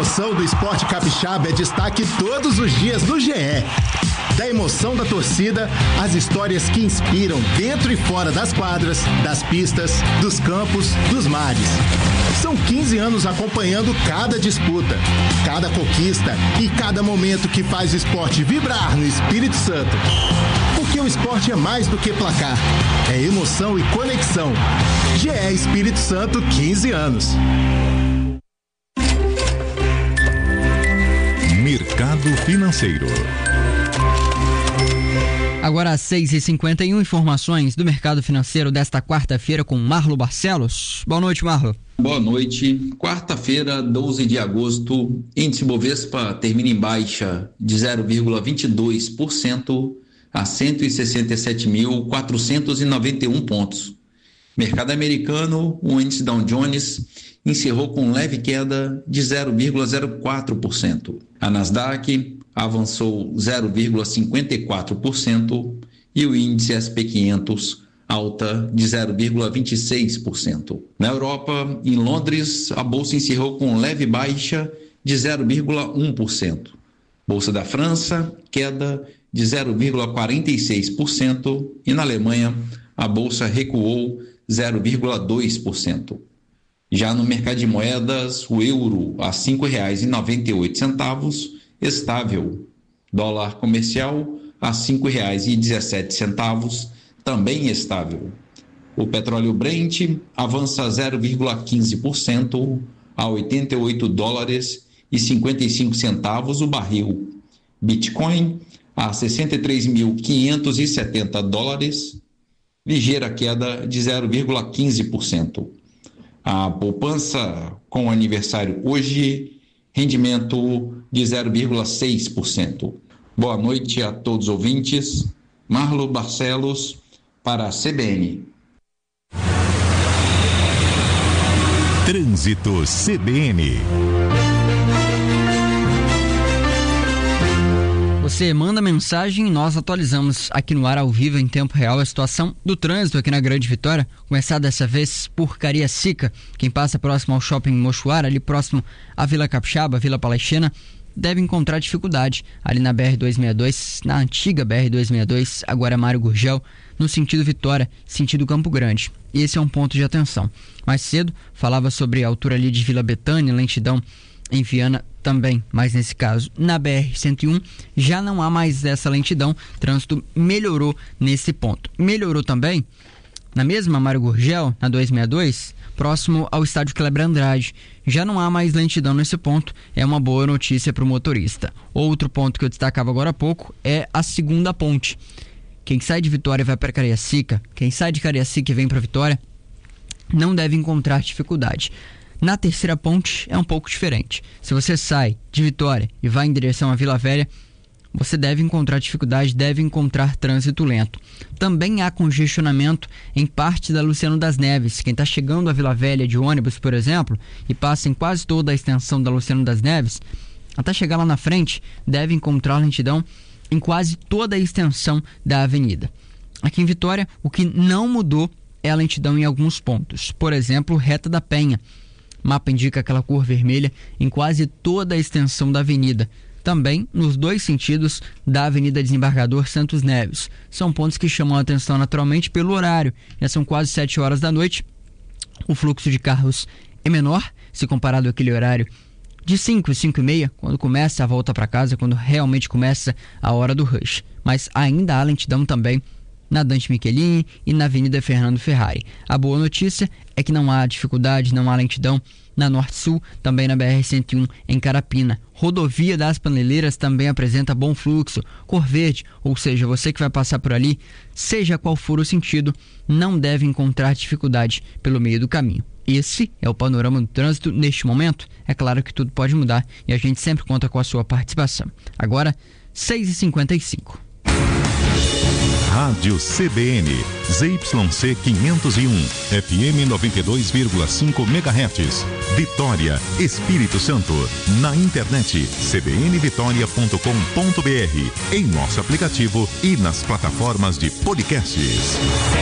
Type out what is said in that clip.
emoção do esporte capixaba é destaque todos os dias no GE. Da emoção da torcida, às histórias que inspiram dentro e fora das quadras, das pistas, dos campos, dos mares. São 15 anos acompanhando cada disputa, cada conquista e cada momento que faz o esporte vibrar no Espírito Santo. Porque o esporte é mais do que placar, é emoção e conexão. GE Espírito Santo, 15 anos. Mercado Financeiro. Agora às 6h51, informações do mercado financeiro desta quarta-feira com Marlo Barcelos. Boa noite, Marlo. Boa noite. Quarta-feira, 12 de agosto, índice Bovespa termina em baixa de 0,22% a 167.491 pontos. Mercado americano, o índice Dow Jones encerrou com leve queda de 0,04%. A Nasdaq avançou 0,54% e o índice SP 500 alta de 0,26%. Na Europa, em Londres, a bolsa encerrou com leve baixa de 0,1%. Bolsa da França, queda de 0,46% e na Alemanha, a bolsa recuou 0,2%. Já no mercado de moedas, o euro a R$ 5,98, estável. Dólar comercial a R$ 5,17, também estável. O petróleo Brent avança 0,15% a $88,55 o barril. Bitcoin a $63.570, ligeira queda de 0,15%. A poupança com aniversário hoje, rendimento de 0,6%. Boa noite a todos os ouvintes. Marlo Barcelos para a CBN. Trânsito CBN. Você manda mensagem e nós atualizamos aqui no ar ao vivo em tempo real a situação do trânsito aqui na Grande Vitória. Começar dessa vez por Cariacica. Quem passa próximo ao Shopping Mochuara, ali próximo à Vila Capixaba, Vila Palestina, deve encontrar dificuldade ali na BR-262, na antiga BR-262, agora Mário Gurgel, no sentido Vitória, sentido Campo Grande. E esse é um ponto de atenção. Mais cedo, falava sobre a altura ali de Vila Betânia, lentidão em Viana também, mas nesse caso, na BR-101, já não há mais essa lentidão, trânsito melhorou nesse ponto. Melhorou também, na mesma Mário Gurgel, na 262, próximo ao estádio Kleber Andrade. Já não há mais lentidão nesse ponto, é uma boa notícia para o motorista. Outro ponto que eu destacava agora há pouco é a segunda ponte. Quem sai de Vitória e vai para Cariacica, quem sai de Cariacica e vem para Vitória, não deve encontrar dificuldade. Na terceira ponte é um pouco diferente. Se você sai de Vitória e vai em direção à Vila Velha, você deve encontrar dificuldade, deve encontrar trânsito lento. Também há congestionamento em parte da Luciano das Neves. Quem está chegando à Vila Velha de ônibus, por exemplo, e passa em quase toda a extensão da Luciano das Neves, até chegar lá na frente, deve encontrar lentidão em quase toda a extensão da avenida. Aqui em Vitória, o que não mudou é a lentidão em alguns pontos. Por exemplo, Reta da Penha. O mapa indica aquela cor vermelha em quase toda a extensão da avenida. Também nos dois sentidos da Avenida Desembargador Santos Neves. São pontos que chamam a atenção naturalmente pelo horário. Já são quase 7 horas da noite. O fluxo de carros é menor se comparado àquele horário de 5 e meia, quando começa a volta para casa, quando realmente começa a hora do rush. Mas ainda há lentidão também na Dante Michelini e na Avenida Fernando Ferrari. A boa notícia é que não há dificuldade, não há lentidão na Norte-Sul, também na BR-101 em Carapina. Rodovia das Paneleiras também apresenta bom fluxo, cor verde, ou seja, você que vai passar por ali, seja qual for o sentido, não deve encontrar dificuldade pelo meio do caminho. Esse é o panorama do trânsito neste momento. É claro que tudo pode mudar e a gente sempre conta com a sua participação. Agora, 6h55. Rádio CBN, ZYC 501, FM 92,5 MHz, Vitória, Espírito Santo. Na internet, cbnvitoria.com.br, em nosso aplicativo e nas plataformas de podcasts.